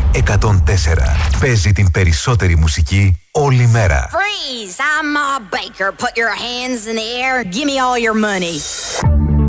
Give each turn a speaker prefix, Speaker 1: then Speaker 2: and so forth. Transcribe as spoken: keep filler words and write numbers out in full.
Speaker 1: εκατόν τέσσερα. Παίζει την περισσότερη μουσική όλη μέρα.
Speaker 2: Freeze! I'm Ma Baker. Put your hands in the air. Give me all your money.